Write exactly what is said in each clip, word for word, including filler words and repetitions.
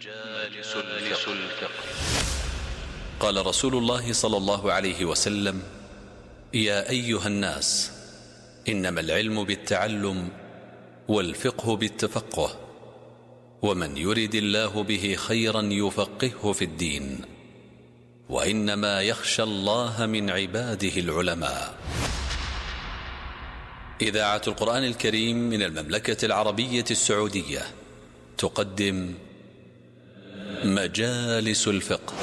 مجالس الفقه. قال رسول الله صلى الله عليه وسلم: يا أيها الناس، إنما العلم بالتعلم والفقه بالتفقه، ومن يرد الله به خيرا يفقهه في الدين، وإنما يخشى الله من عباده العلماء. إذاعة القرآن الكريم من المملكة العربية السعودية تقدم مجالس الفقه.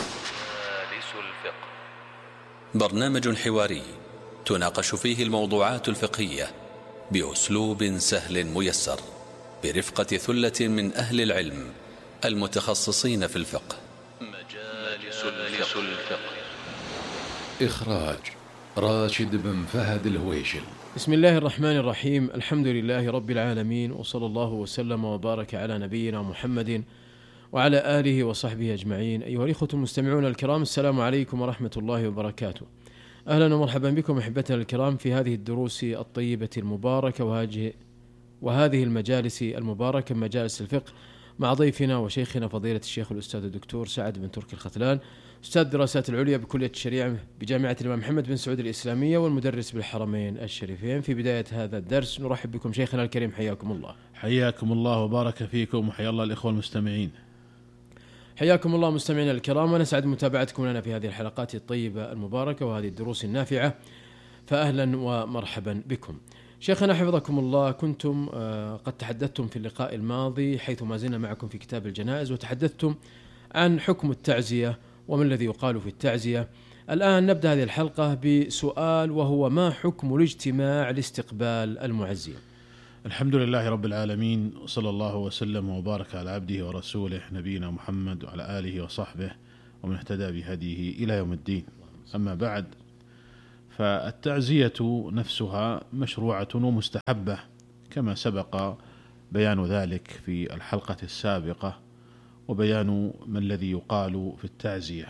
برنامج حواري تناقش فيه الموضوعات الفقهية بأسلوب سهل ميسر، برفقة ثلة من أهل العلم المتخصصين في الفقه. مجالس الفقه. إخراج راشد بن فهد الهويشل. بسم الله الرحمن الرحيم. الحمد لله رب العالمين، وصلى الله وسلم وبارك على نبينا محمد وعلى آله وصحبه أجمعين. أيها الإخوة المستمعون الكرام، السلام عليكم ورحمة الله وبركاته. أهلا ومرحبا بكم أحبتنا الكرام في هذه الدروس الطيبة المباركة وهذه وهذه المجالس المباركة، مجالس الفقه، مع ضيفنا وشيخنا فضيلة الشيخ الأستاذ الدكتور سعد بن تركي الختلان، أستاذ الدراسات العليا بكلية الشريعة بجامعة الإمام محمد بن سعود الإسلامية والمدرس بالحرمين الشريفين. في بداية هذا الدرس نرحب بكم شيخنا الكريم، حياكم الله. حياكم الله وبارك فيكم، وحيا الله الإخوة المستمعين. حياكم الله مستمعينا الكرام، ونسعد متابعتكم لنا في هذه الحلقات الطيبة المباركة وهذه الدروس النافعة، فأهلا ومرحبا بكم. شيخنا حفظكم الله، كنتم قد تحدثتم في اللقاء الماضي حيث ما زلنا معكم في كتاب الجنائز، وتحدثتم عن حكم التعزية وما الذي يقال في التعزية. الآن نبدأ هذه الحلقة بسؤال، وهو: ما حكم الاجتماع لاستقبال المعزين؟ الحمد لله رب العالمين، وصلى الله وسلم وبارك على عبده ورسوله نبينا محمد وعلى آله وصحبه ومن اهتدى بهديه إلى يوم الدين. أما بعد، فالتعزية نفسها مشروعة ومستحبة كما سبق بيان ذلك في الحلقة السابقة، وبيان ما الذي يقال في التعزية.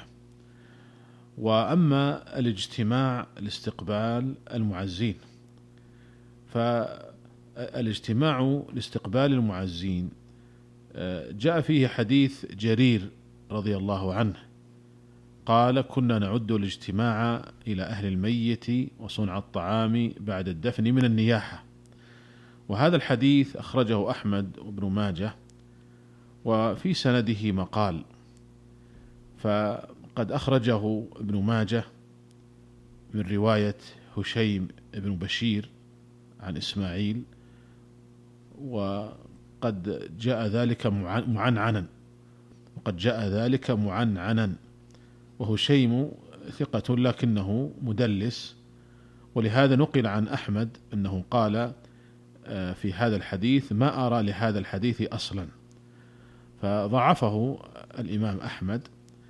وأما الاجتماع لاستقبال المعزين، فالاجتماع لاستقبال المعزين جاء فيه حديث جرير رضي الله عنه قال: كنا نعد الاجتماع إلى أهل الميت وصنع الطعام بعد الدفن من النياحة. وهذا الحديث أخرجه أحمد وابن ماجه، وفي سنده مقال، فقد أخرجه ابن ماجه من رواية هشيم بن بشير عن إسماعيل، وقد جاء ذلك معنعنا وقد جاء ذلك معنعنا وهشيم ثقة لكنه مدلس، ولهذا نقل عن أحمد أنه قال في هذا الحديث: ما أرى لهذا الحديث أصلا، فضعفه الإمام أحمد.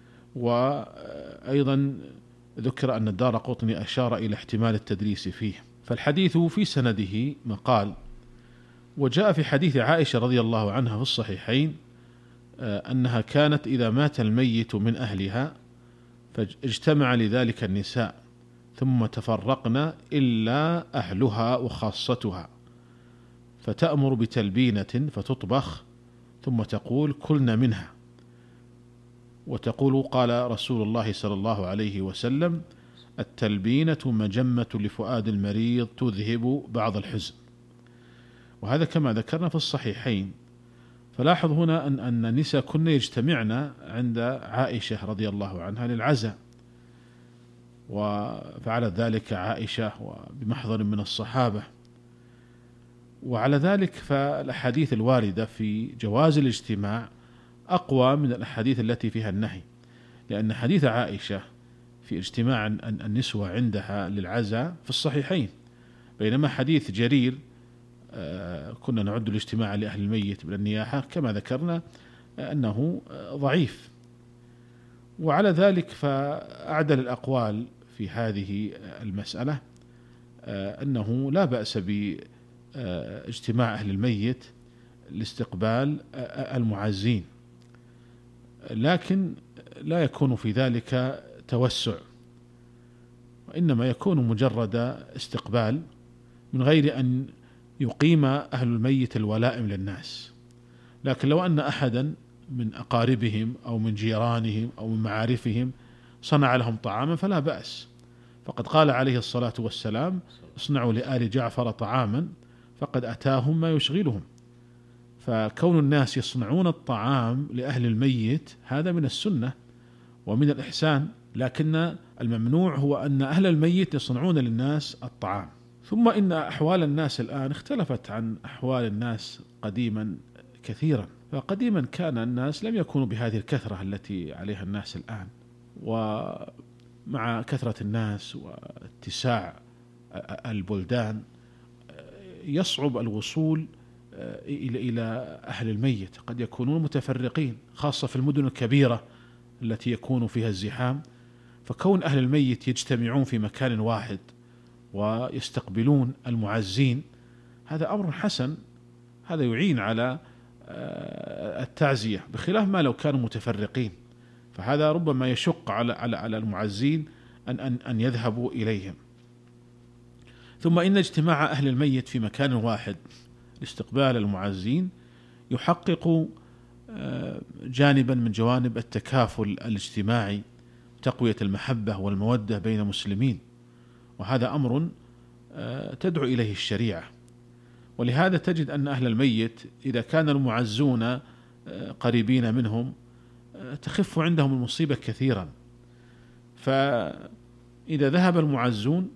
وأيضا ذكر أن الدارقطني أشار إلى احتمال التدليس فيه، فالحديث في سنده مقال. وجاء في حديث عائشة رضي الله عنها في الصحيحين أنها كانت إذا مات الميت من أهلها فاجتمع لذلك النساء ثم تفرقن إلا أهلها وخاصتها، فتأمر بتلبينة فتطبخ ثم تقول: كلنا منها، وتقول: قال رسول الله صلى الله عليه وسلم: التلبينة مجمة لفؤاد المريض تذهب بعض الحزن. وهذا كما ذكرنا في الصحيحين. فلاحظ هنا أن أن النساء كن يجتمعن عند عائشة رضي الله عنها للعزاء، وفعلت ذلك عائشة وبمحضر من الصحابة. وعلى ذلك فالأحاديث الواردة في جواز الاجتماع أقوى من الأحاديث التي فيها النهي، لأن حديث عائشة في اجتماع النسوة عندها للعزاء في الصحيحين، بينما حديث جرير كنا نعد الاجتماع لأهل الميت من النياحة كما ذكرنا أنه ضعيف. وعلى ذلك فأعدل الأقوال في هذه المسألة أنه لا بأس باجتماع أهل الميت لاستقبال المعزين، لكن لا يكون في ذلك توسع، وإنما يكون مجرد استقبال من غير أن يقيم أهل الميت الولائم للناس. لكن لو أن أحدا من أقاربهم أو من جيرانهم أو من معارفهم صنع لهم طعاما فلا بأس. فقد قال عليه الصلاة والسلام: اصنعوا لآل جعفر طعاما فقد أتاهم ما يشغلهم. فكون الناس يصنعون الطعام لأهل الميت هذا من السنة ومن الإحسان، لكن الممنوع هو أن أهل الميت يصنعون للناس الطعام. ثم إن أحوال الناس الآن اختلفت عن أحوال الناس قديما كثيرا. فقديما كان الناس لم يكونوا بهذه الكثرة التي عليها الناس الآن، ومع كثرة الناس واتساع البلدان يصعب الوصول إلى إلى أهل الميت، قد يكونون متفرقين خاصة في المدن الكبيرة التي يكون فيها الزحام. فكون أهل الميت يجتمعون في مكان واحد ويستقبلون المعزين هذا أمر حسن، هذا يعين على التعزية، بخلاف ما لو كانوا متفرقين، فهذا ربما يشق على على على المعزين أن أن أن يذهبوا إليهم. ثم إن اجتماع أهل الميت في مكان واحد لاستقبال المعزين يحقق جانبا من جوانب التكافل الاجتماعي، تقوية المحبة والمودة بين المسلمين، وهذا أمر تدعو إليه الشريعة. ولهذا تجد أن أهل الميت إذا كان المعزون قريبين منهم تخف عندهم المصيبة كثيرا، فإذا ذهب المعزون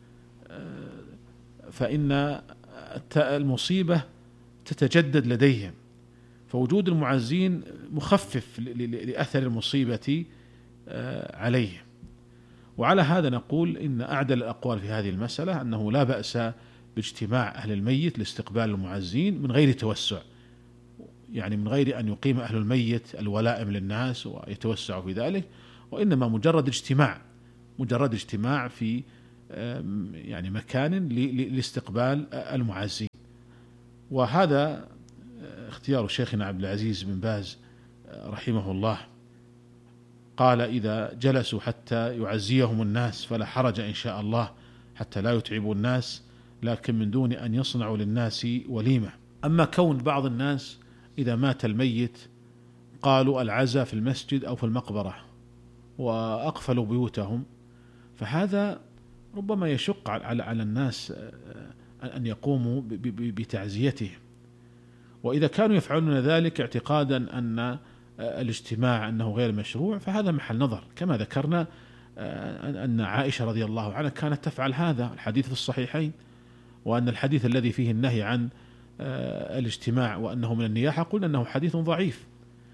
فإن المصيبة تتجدد لديهم، فوجود المعزين مخفف لأثر المصيبة عليهم. وعلى هذا نقول إن أعدل الأقوال في هذه المسألة أنه لا بأس باجتماع أهل الميت لاستقبال المعزين من غير توسع، يعني من غير أن يقيم أهل الميت الولائم للناس ويتوسعوا في ذلك، وإنما مجرد اجتماع مجرد اجتماع في يعني مكان لاستقبال المعزين. وهذا اختيار شيخنا عبد العزيز بن باز رحمه الله، قال: إذا جلسوا حتى يعزيهم الناس فلا حرج إن شاء الله، حتى لا يتعبوا الناس، لكن من دون أن يصنعوا للناس وليمة. أما كون بعض الناس إذا مات الميت قالوا العزاء في المسجد أو في المقبرة وأقفلوا بيوتهم، فهذا ربما يشق على على الناس أن يقوموا بتعزيته. وإذا كانوا يفعلون ذلك اعتقادا أن الاجتماع أنه غير مشروع فهذا محل نظر، كما ذكرنا أن عائشة رضي الله عنها كانت تفعل هذا، الحديث في الصحيحين، وأن الحديث الذي فيه النهي عن الاجتماع وأنه من النياحة قلنا أنه حديث ضعيف.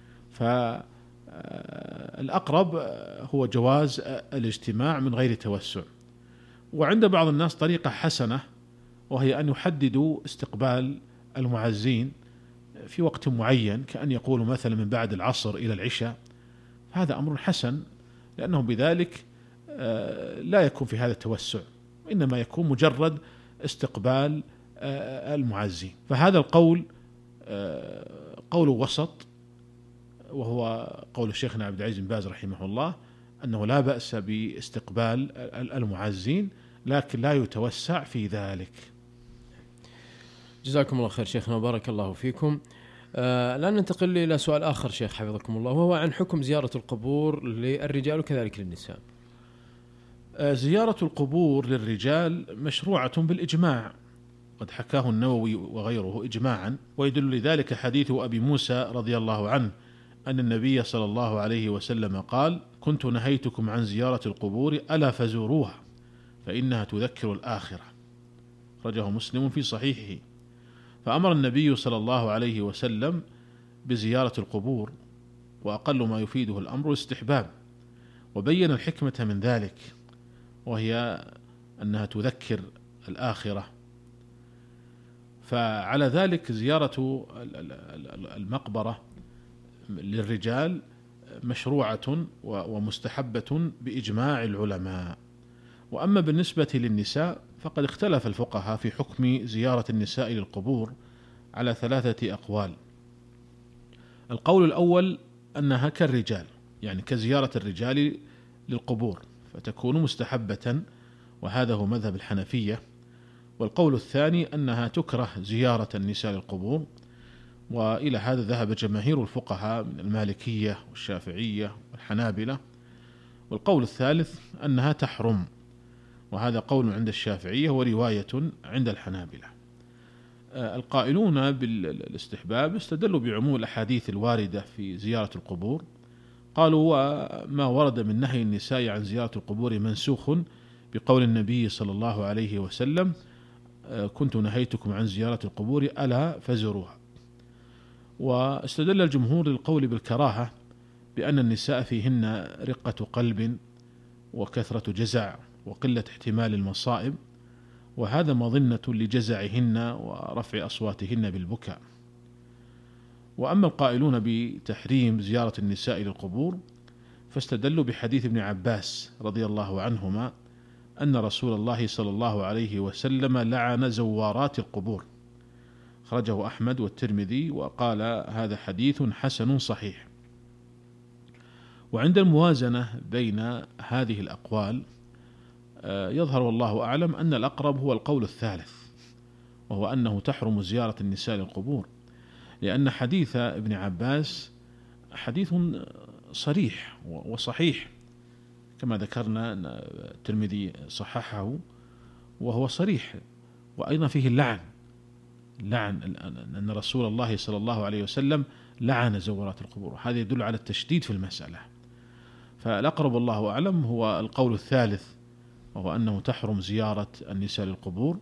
فالأقرب هو جواز الاجتماع من غير توسع. وعند بعض الناس طريقة حسنة، وهي أن يحددوا استقبال المعزين في وقت معين، كأن يقولوا مثلا من بعد العصر إلى العشاء. هذا أمر حسن، لأنه بذلك لا يكون في هذا التوسع، وإنما يكون مجرد استقبال المعزين. فهذا القول قول وسط، وهو قول شيخنا عبد العزيز بن باز رحمه الله، أنه لا بأس باستقبال المعزين لكن لا يتوسع في ذلك. جزاكم الله خير شيخنا وبارك الله فيكم. آه الآن ننتقل إلى سؤال آخر شيخ حفظكم الله، وهو عن حكم زيارة القبور للرجال وكذلك للنساء. آه زيارة القبور للرجال مشروعة بالإجماع، قد حكاه النووي وغيره إجماعا، ويدل لذلك حديث أبي موسى رضي الله عنه أن النبي صلى الله عليه وسلم قال: كنت نهيتكم عن زيارة القبور ألا فزوروها فإنها تذكر الآخرة، رجاه مسلم في صحيحه. فأمر النبي صلى الله عليه وسلم بزيارة القبور، وأقل ما يفيده الأمر الاستحباب، وبين الحكمة من ذلك، وهي أنها تذكر الآخرة. فعلى ذلك زيارة المقبرة للرجال مشروعة ومستحبة بإجماع العلماء. وأما بالنسبة للنساء فقد اختلف الفقهاء في حكم زيارة النساء للقبور على ثلاثة أقوال. القول الأول أنها كالرجال، يعني كزيارة الرجال للقبور، فتكون مستحبة، وهذا هو مذهب الحنفية. والقول الثاني أنها تكره زيارة النساء للقبور، وإلى هذا ذهب جماهير الفقهاء من المالكية والشافعية والحنابلة. والقول الثالث أنها تحرم، وهذا قول عند الشافعية ورواية عند الحنابلة. القائلون بالاستحباب استدلوا بعموم الأحاديث الواردة في زيارة القبور، قالوا وما ورد من نهي النساء عن زيارة القبور منسوخ بقول النبي صلى الله عليه وسلم: كنت نهيتكم عن زيارة القبور ألا فزوروها. واستدل الجمهور للقول بالكراهة بأن النساء فيهن رقة قلب وكثرة جزع وقلة احتمال المصائب، وهذا مظنة لجزعهن ورفع أصواتهن بالبكاء. وأما القائلون بتحريم زيارة النساء للقبور فاستدلوا بحديث ابن عباس رضي الله عنهما أن رسول الله صلى الله عليه وسلم لعن زوارات القبور، خرجه أحمد والترمذي، وقال هذا حديث حسن صحيح. وعند الموازنة بين هذه الأقوال يظهر والله أعلم أن الأقرب هو القول الثالث، وهو أنه تحرم زيارة النساء للقبور، لأن حديث ابن عباس حديث صريح وصحيح كما ذكرنا أن الترمذي صححه، وهو صريح، وأيضا فيه اللعن لعن أن رسول الله صلى الله عليه وسلم لعن زوارات القبور. هذا يدل على التشديد في المسألة. فالأقرب والله أعلم هو القول الثالث، وهو أنه تحرم زيارة النساء للقبور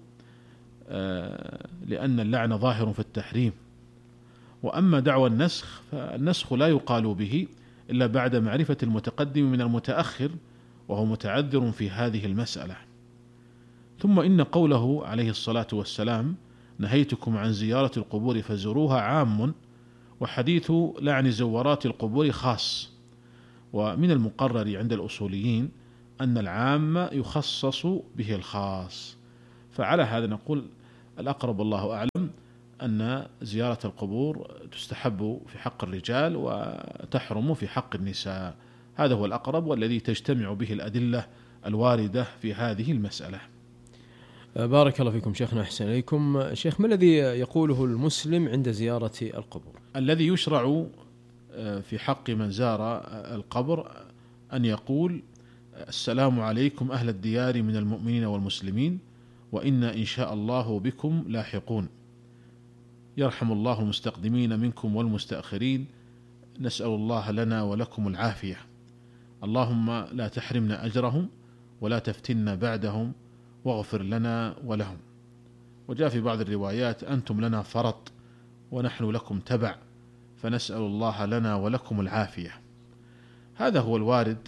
لأن اللعن ظاهر في التحريم. وأما دعوى النسخ فالنسخ لا يقال به إلا بعد معرفة المتقدم من المتأخر، وهو متعذر في هذه المسألة. ثم إن قوله عليه الصلاة والسلام: نهيتكم عن زيارة القبور فزوروها عام، وحديث لعن زوارات القبور خاص. ومن المقرر عند الأصوليين أن العام يخصص به الخاص، فعلى هذا نقول الأقرب الله أعلم أن زيارة القبور تستحب في حق الرجال وتحرم في حق النساء. هذا هو الأقرب والذي تجتمع به الأدلة الواردة في هذه المسألة. بارك الله فيكم شيخنا، أحسن إليكم. شيخ، ما الذي يقوله المسلم عند زيارة القبور؟ الذي يشرع في حق من زار القبر أن يقول: السلام عليكم أهل الديار من المؤمنين والمسلمين، وإنا إن شاء الله بكم لاحقون، يرحم الله المستقدمين منكم والمستأخرين، نسأل الله لنا ولكم العافية، اللهم لا تحرمنا أجرهم ولا تفتنا بعدهم واغفر لنا ولهم. وجاء في بعض الروايات: أنتم لنا فرط ونحن لكم تبع، فنسأل الله لنا ولكم العافية. هذا هو الوارد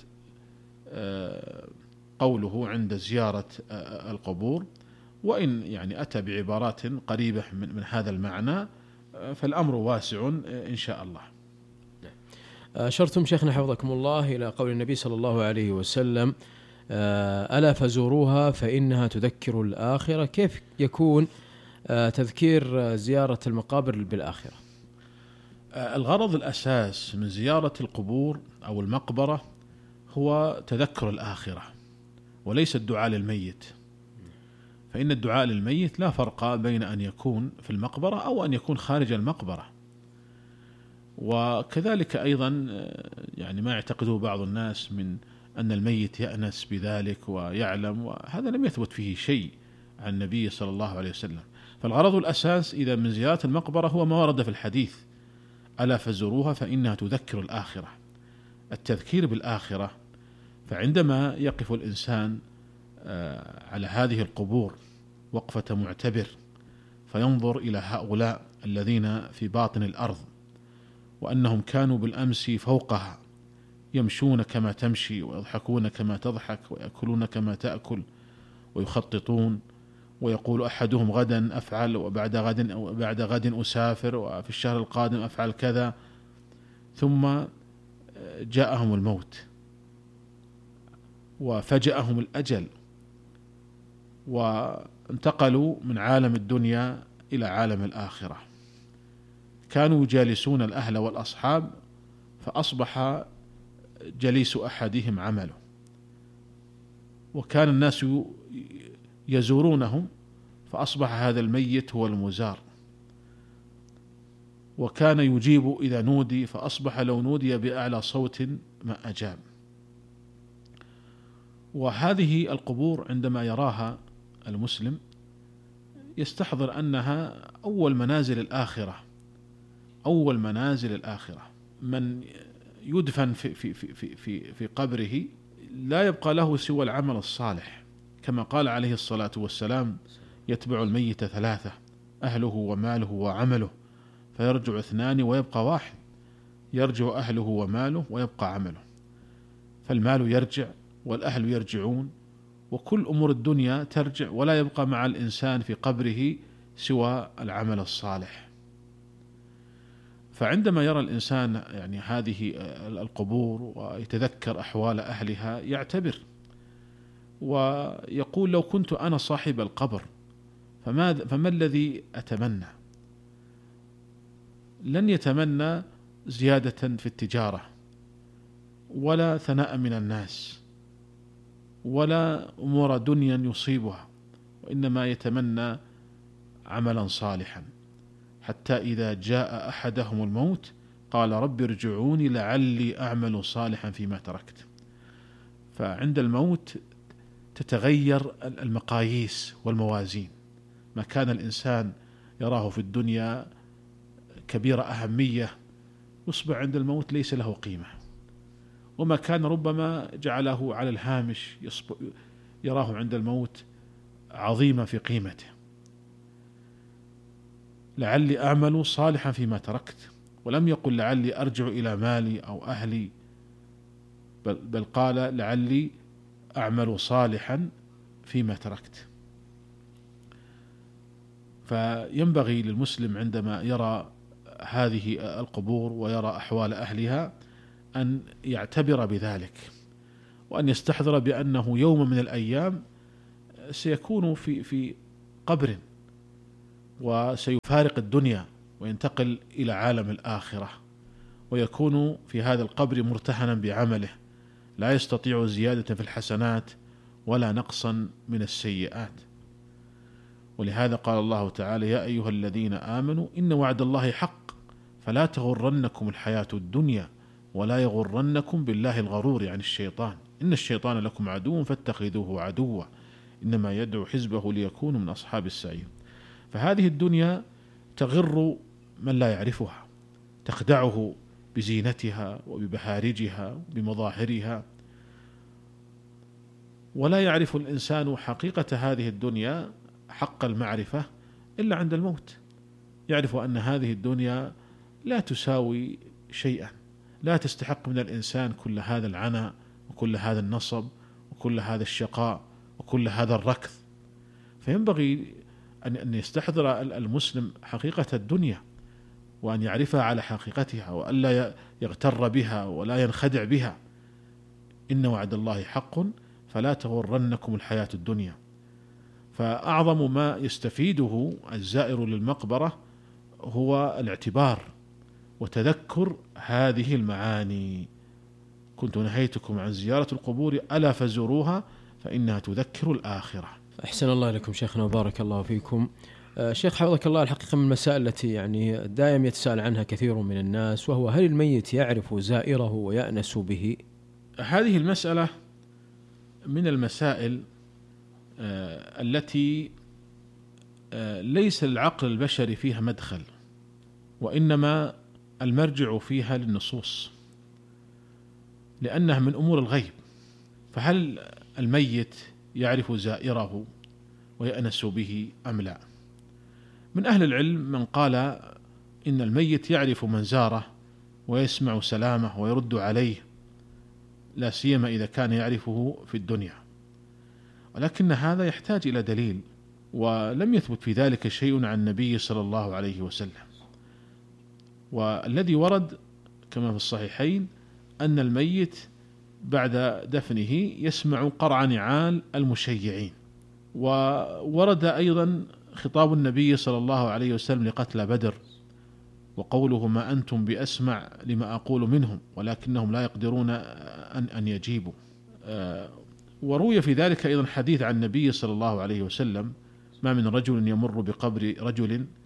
قوله عند زيارة القبور، وإن يعني أتى بعبارات قريبة من, من هذا المعنى فالأمر واسع إن شاء الله. أشرتم شيخنا حفظكم الله إلى قول النبي صلى الله عليه وسلم: ألا فزوروها فإنها تذكر الآخرة. كيف يكون تذكير زيارة المقابر بالآخرة؟ الغرض الأساس من زيارة القبور أو المقبرة هو تذكر الآخرة وليس الدعاء للميت، فإن الدعاء للميت لا فرق بين أن يكون في المقبرة أو أن يكون خارج المقبرة. وكذلك أيضا يعني ما يعتقده بعض الناس من أن الميت يأنس بذلك ويعلم، وهذا لم يثبت فيه شيء عن النبي صلى الله عليه وسلم. فالغرض الأساس إذا من زيارة المقبرة هو ما ورد في الحديث: ألا فزوروها فإنها تذكر الآخرة، التذكير بالآخرة. فعندما يقف الإنسان على هذه القبور وقفة معتبر فينظر إلى هؤلاء الذين في باطن الأرض، وأنهم كانوا بالأمس فوقها يمشون كما تمشي ويضحكون كما تضحك ويأكلون كما تأكل ويخططون، ويقول أحدهم غدا أفعل وبعد غد أو بعد غد أسافر وفي الشهر القادم أفعل كذا، ثم جاءهم الموت وفجأهم الأجل وانتقلوا من عالم الدنيا إلى عالم الآخرة. كانوا يجالسون الأهل والأصحاب فأصبح جليس أحدهم عمله، وكان الناس يزورونهم فأصبح هذا الميت هو المزار. وكان يجيب إذا نودي، فأصبح لو نودي بأعلى صوت ما أجاب. وهذه القبور عندما يراها المسلم يستحضر أنها أول منازل الآخرة، أول منازل الآخرة. من يدفن في في في في في, في قبره لا يبقى له سوى العمل الصالح، كما قال عليه الصلاة والسلام: يتبع الميت ثلاثة: أهله وماله وعمله، فيرجع اثنان ويبقى واحد، يرجع أهله وماله ويبقى عمله. فالمال يرجع والأهل يرجعون وكل أمور الدنيا ترجع، ولا يبقى مع الإنسان في قبره سوى العمل الصالح. فعندما يرى الإنسان يعني هذه القبور ويتذكر أحوال أهلها يعتبر ويقول: لو كنت أنا صاحب القبر فما, فما الذي أتمنى؟ لن يتمنى زيادة في التجارة ولا ثناء من الناس ولا أمور دنيا يصيبها، وإنما يتمنى عملا صالحا، حتى إذا جاء أحدهم الموت قال: رب ارجعوني لعلي أعمل صالحا فيما تركت. فعند الموت تتغير المقاييس والموازين. ما كان الإنسان يراه في الدنيا كبير أهمية يصبح عند الموت ليس له قيمة، وما كان ربما جعله على الهامش يراه عند الموت عظيما في قيمته. لعلي أعمل صالحا فيما تركت، ولم يقل لعلي أرجع إلى مالي أو أهلي، بل, بل قال لعلي أعمل صالحا فيما تركت. فينبغي للمسلم عندما يرى هذه القبور ويرى أحوال أهلها أن يعتبر بذلك، وأن يستحضر بأنه يوم من الأيام سيكون في في قبر وسيفارق الدنيا وينتقل إلى عالم الآخرة، ويكون في هذا القبر مرتهنا بعمله لا يستطيع زيادة في الحسنات ولا نقصا من السيئات. ولهذا قال الله تعالى: يا أيها الذين آمنوا إن وعد الله حق فلا تغرنكم الحياة الدنيا ولا يغرنكم بالله الغرور، يعني الشيطان، إن الشيطان لكم عدو فاتخذوه عدوا إنما يدعو حزبه ليكونوا من أصحاب السعير. فهذه الدنيا تغر من لا يعرفها، تخدعه بزينتها وببهارجها وبمظاهرها، ولا يعرف الإنسان حقيقة هذه الدنيا حق المعرفة إلا عند الموت. يعرف أن هذه الدنيا لا تساوي شيئا، لا تستحق من الإنسان كل هذا العناء وكل هذا النصب وكل هذا الشقاء وكل هذا الركض. فينبغي أن يستحضر المسلم حقيقة الدنيا وأن يعرفها على حقيقتها، وألا يغتر بها ولا ينخدع بها. إن وعد الله حق فلا تغرنكم الحياة الدنيا. فأعظم ما يستفيده الزائر للمقبرة هو الاعتبار وتذكر هذه المعاني. كنت نهيتكم عن زيارة القبور ألا فزوروها فإنها تذكر الآخرة. أحسن الله لكم شيخنا وبارك الله فيكم. شيخ حفظك الله، الحقيقة من المسائل التي يعني دائما يتساءل عنها كثير من الناس، وهو هل الميت يعرف زائره ويأنس به؟ هذه المسألة من المسائل التي ليس العقل البشري فيها مدخل، وإنما المرجع فيها للنصوص، لأنها من أمور الغيب. فهل الميت يعرف زائره ويأنس به أم لا؟ من أهل العلم من قال إن الميت يعرف من زاره ويسمع سلامه ويرد عليه، لا سيما إذا كان يعرفه في الدنيا، ولكن هذا يحتاج إلى دليل، ولم يثبت في ذلك شيء عن النبي صلى الله عليه وسلم. والذي ورد كما في الصحيحين أن الميت بعد دفنه يسمع قرع نعال المشيعين. وورد أيضا خطاب النبي صلى الله عليه وسلم لقتلى بدر وقوله: ما أنتم بأسمع لما أقول منهم ولكنهم لا يقدرون أن أن يجيبوا. وروي في ذلك أيضا حديث عن النبي صلى الله عليه وسلم: ما من رجل يمر بقبر رجل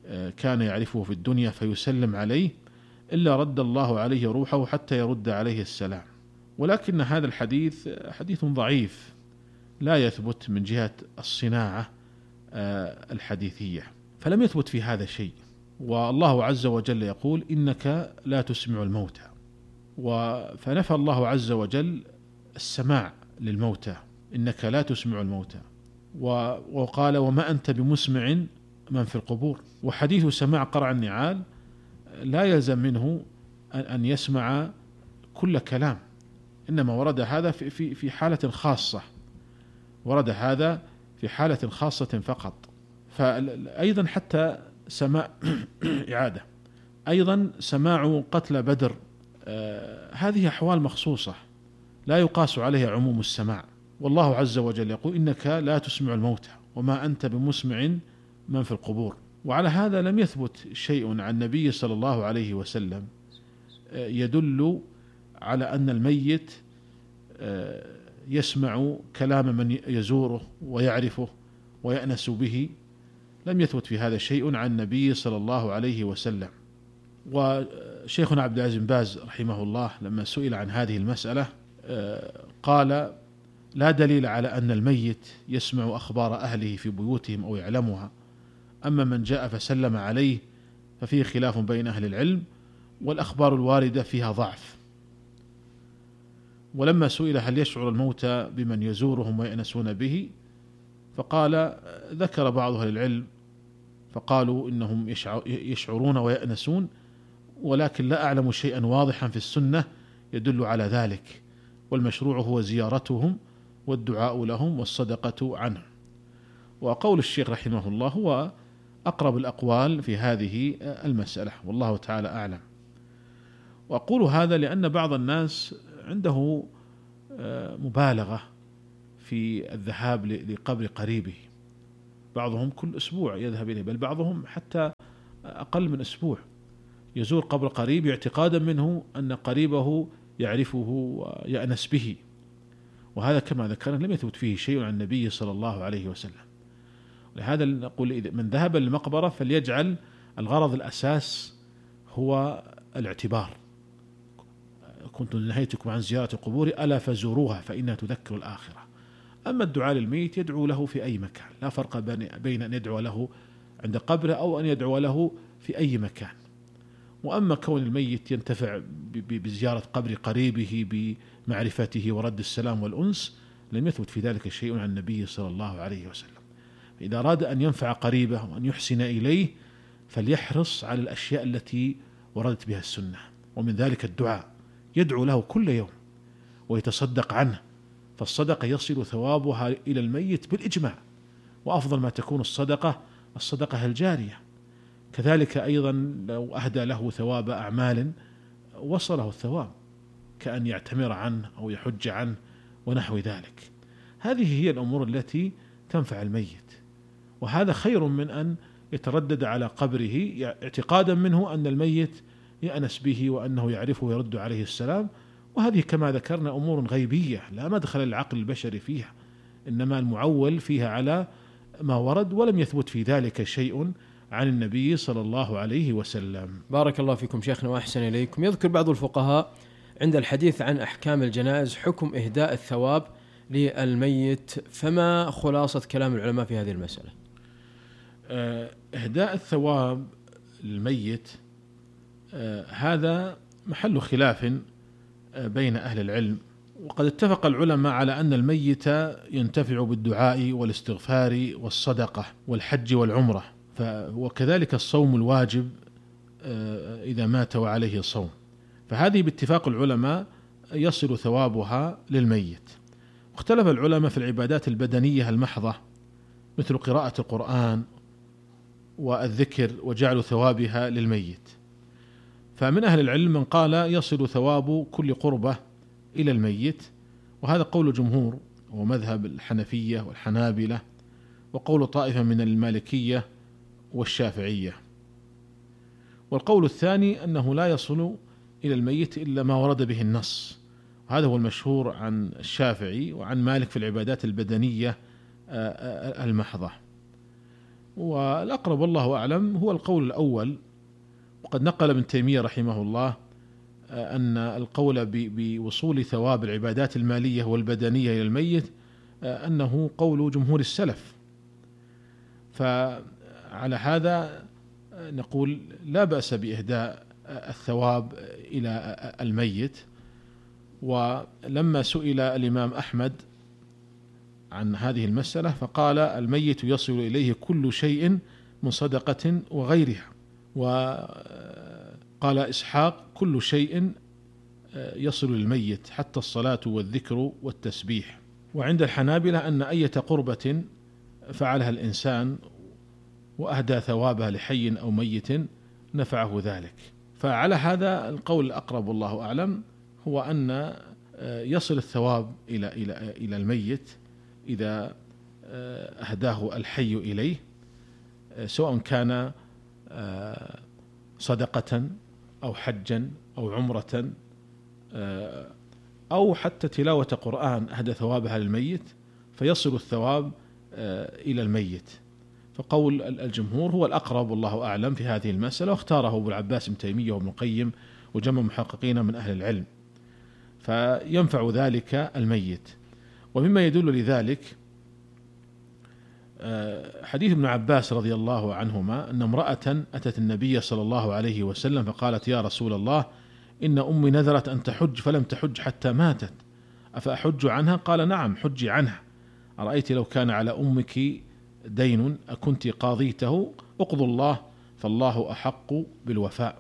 كان يعرفه في الدنيا فيسلم عليه إلا رد الله عليه روحه حتى يرد عليه السلام. ولكن هذا الحديث حديث ضعيف لا يثبت من جهة الصناعة الحديثية، فلم يثبت في هذا شيء. والله عز وجل يقول إنك لا تسمع الموتى، فنفى الله عز وجل السماع للموتى، إنك لا تسمع الموتى، وقال وما أنت بمسمع من في القبور. وحديث سماع قرع النعال لا يلزم منه أن يسمع كل كلام، إنما ورد هذا في في حالة خاصة، ورد هذا في حالة خاصة فقط. فأيضا حتى سماع إعادة أيضا سماع قتل بدر، آه هذه أحوال مخصوصة لا يقاس عليها عموم السماع. والله عز وجل يقول إنك لا تسمع الموتى وما أنت بمسمع من في القبور. وعلى هذا لم يثبت شيء عن النبي صلى الله عليه وسلم آه يدل على أن الميت آه يسمع كلام من يزوره ويعرفه ويأنس به، لم يثبت في هذا شيء عن النبي صلى الله عليه وسلم. وشيخنا عبد العزيز بن باز رحمه الله لما سئل عن هذه المسألة قال لا دليل على أن الميت يسمع أخبار أهله في بيوتهم أو يعلمها، أما من جاء فسلم عليه ففيه خلاف بين أهل العلم، والأخبار الواردة فيها ضعف. ولما سئل هل يشعر الموتى بمن يزورهم ويأنسون به، فقال ذكر بعض أهل العلم فقالوا إنهم يشعرون ويأنسون، ولكن لا أعلم شيئا واضحا في السنة يدل على ذلك، والمشروع هو زيارتهم والدعاء لهم والصدقة عنهم. وقول الشيخ رحمه الله هو أقرب الأقوال في هذه المسألة، والله تعالى أعلم. وأقول هذا لأن بعض الناس عنده مبالغة في الذهاب لقبر قريبه، بعضهم كل أسبوع يذهب إليه، بل بعضهم حتى أقل من أسبوع يزور قبر قريب اعتقادا منه أن قريبه يعرفه ويأنس به، وهذا كما ذكرنا لم يثبت فيه شيء عن النبي صلى الله عليه وسلم. لهذا نقول إذا من ذهب للمقبرة فليجعل الغرض الأساس هو الاعتبار. كنت نهيتكم عن زيارة القبور ألا فزوروها فإنها تذكر الآخرة. أما الدعاء للميت يدعو له في أي مكان، لا فرق بين أن يدعو له عند قبره أو أن يدعو له في أي مكان. وأما كون الميت ينتفع بزيارة قبر قريبه بمعرفته ورد السلام والأنس لم يثبت في ذلك شيء عن النبي صلى الله عليه وسلم. إذا أراد أن ينفع قريبه وأن يحسن إليه فليحرص على الأشياء التي وردت بها السنة، ومن ذلك الدعاء، يدعو له كل يوم ويتصدق عنه، فالصدقة يصل ثوابها إلى الميت بالإجماع، وأفضل ما تكون الصدقة الصدقة الجارية. كذلك أيضا لو أهدى له ثواب أعمال وصله الثواب كأن يعتمر عنه أو يحج عنه ونحو ذلك. هذه هي الأمور التي تنفع الميت، وهذا خير من أن يتردد على قبره اعتقادا منه أن الميت يأنس به وأنه يعرفه ويرد عليه السلام. وهذه كما ذكرنا أمور غيبية لا مدخل العقل البشري فيها، إنما المعول فيها على ما ورد، ولم يثبت في ذلك شيء عن النبي صلى الله عليه وسلم. بارك الله فيكم شيخنا وأحسن إليكم. يذكر بعض الفقهاء عند الحديث عن أحكام الجنائز حكم إهداء الثواب للميت، فما خلاصة كلام العلماء في هذه المسألة؟ إهداء الثواب للميت هذا محل خلاف بين أهل العلم، وقد اتفق العلماء على أن الميت ينتفع بالدعاء والاستغفار والصدقة والحج والعمرة، وكذلك الصوم الواجب إذا مات وعليه صوم، فهذه باتفاق العلماء يصل ثوابها للميت. واختلف العلماء في العبادات البدنية المحضة مثل قراءة القرآن والذكر وجعل ثوابها للميت، فمن أهل العلم من قال يصل ثواب كل قربة إلى الميت، وهذا قول جمهور ومذهب الحنفية والحنابلة وقول طائفة من المالكية والشافعية. والقول الثاني أنه لا يصل إلى الميت إلا ما ورد به النص، هذا هو المشهور عن الشافعي وعن مالك في العبادات البدنية المحضة. والأقرب والله أعلم هو القول الأول. وقد نقل ابن تيمية رحمه الله أن القول بوصول ثواب العبادات المالية والبدنية إلى الميت أنه قول جمهور السلف، فعلى هذا نقول لا بأس بإهداء الثواب إلى الميت. ولما سئل الإمام أحمد عن هذه المسألة فقال: الميت يصل إليه كل شيء من صدقة وغيرها. وقال إسحاق: كل شيء يصل للميت حتى الصلاة والذكر والتسبيح. وعند الحنابلة أن أية قربة فعلها الإنسان وأهدى ثوابها لحي أو ميت نفعه ذلك. فعلى هذا القول الأقرب والله أعلم هو أن يصل الثواب إلى إلى إلى الميت إذا أهداه الحي إليه، سواء كان صدقة أو حجا أو عمرة أو حتى تلاوة قرآن أهدى ثوابها للميت فيصل الثواب إلى الميت. فقول الجمهور هو الأقرب والله أعلم في هذه المسألة، واختاره أبو العباس ابن تيمية وابن القيم وجمع محققين من أهل العلم، فينفع ذلك الميت. ومما يدل لذلك حديث ابن عباس رضي الله عنهما أن امرأة أتت النبي صلى الله عليه وسلم فقالت: يا رسول الله، إن أمي نذرت أن تحج فلم تحج حتى ماتت، أفأحج عنها؟ قال: نعم، حجي عنها. أرأيت لو كان على أمك دين أكنت قاضيته؟ اقضوا الله فالله أحق بالوفاء.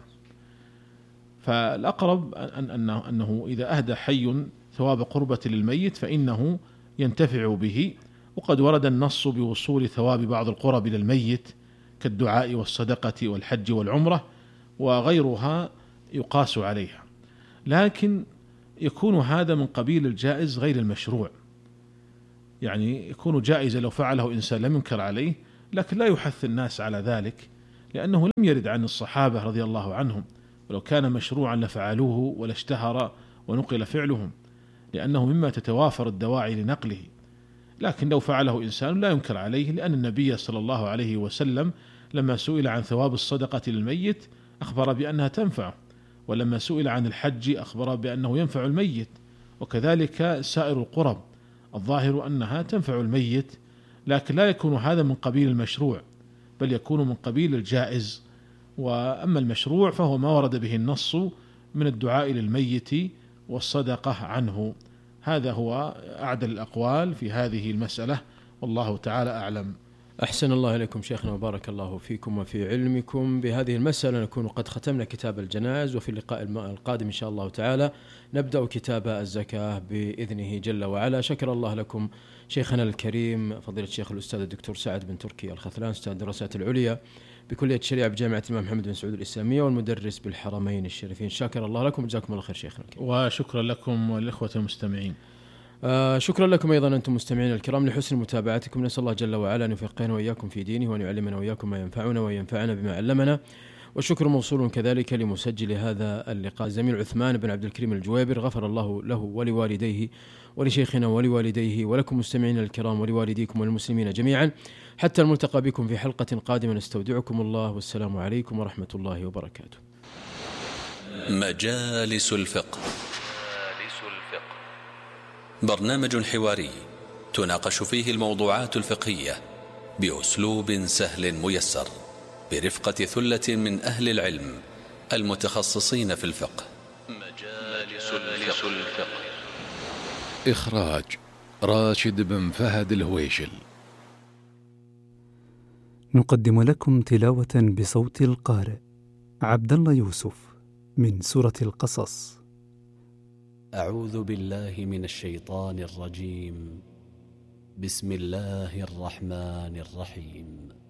فالأقرب أنه, أنه إذا أهدى حي ثواب قربة للميت فإنه ينتفع به. وقد ورد النص بوصول ثواب بعض القرب للميت كالدعاء والصدقة والحج والعمرة وغيرها يقاس عليها، لكن يكون هذا من قبيل الجائز غير المشروع. يعني يكون جائزا لو فعله إنسان لم ينكر عليه، لكن لا يحث الناس على ذلك لأنه لم يرد عن الصحابة رضي الله عنهم، ولو كان مشروعا لفعلوه ولا اشتهر ونقل فعلهم، لأنه مما تتوافر الدواعي لنقله. لكن لو فعله إنسان لا ينكر عليه، لأن النبي صلى الله عليه وسلم لما سئل عن ثواب الصدقة للميت أخبر بأنها تنفع، ولما سئل عن الحج أخبر بأنه ينفع الميت، وكذلك سائر القرب الظاهر أنها تنفع الميت، لكن لا يكون هذا من قبيل المشروع بل يكون من قبيل الجائز. وأما المشروع فهو ما ورد به النص من الدعاء للميت والصدقة عنه. هذا هو أعدل الأقوال في هذه المسألة، والله تعالى أعلم. أحسن الله إليكم شيخنا وبارك الله فيكم وفي علمكم بهذه المسألة. نكون قد ختمنا كتاب الجنائز، وفي اللقاء القادم إن شاء الله تعالى نبدأ كتاب الزكاة بإذنه جل وعلا. شكر الله لكم شيخنا الكريم فضيلة الشيخ الأستاذ الدكتور سعد بن تركي الخثلان، أستاذ الدراسات العليا بكلية الشريعة بجامعة الإمام محمد بن سعود الإسلامية والمدرس بالحرمين الشريفين. شكر الله لكم وجزاكم الله خير شيخنا الكريم. وشكرا لكم والإخوة المستمعين. آه شكرا لكم أيضا أنتم مستمعين الكرام لحسن متابعتكم. نسأل الله جل وعلا أن يوفقنا وإياكم في دينه وأن يعلمنا وإياكم ما ينفعنا وينفعنا بما علمنا. والشكر موصول كذلك لمسجل هذا اللقاء زميل عثمان بن عبد الكريم الجويبر، غفر الله له ولوالديه ولشيخنا ولوالديه ولكم مستمعين الكرام ولوالديكم والمسلمين جميعا. حتى الملتقى بكم في حلقة قادمة، نستودعكم الله والسلام عليكم ورحمة الله وبركاته. مجالس الفقه، برنامج حواري تناقش فيه الموضوعات الفقهية بأسلوب سهل ميسر برفقة ثلة من أهل العلم المتخصصين في الفقه. مجالس الفقه. إخراج راشد بن فهد الهويشل. نقدم لكم تلاوة بصوت القارئ عبد الله يوسف من سورة القصص. أعوذ بالله من الشيطان الرجيم. بسم الله الرحمن الرحيم.